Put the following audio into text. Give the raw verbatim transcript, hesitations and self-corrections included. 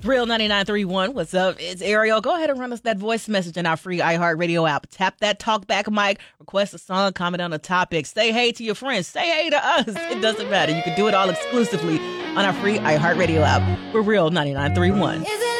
Real ninety-nine point three one. What's up? It's Ariel. Go ahead and run us that voice message in our free iHeartRadio app. Tap that talk back mic, request a song, comment on a topic. Say hey to your friends. Say hey to us. It doesn't matter. You can do it all exclusively on our free iHeartRadio app. We're Real ninety-nine point three one.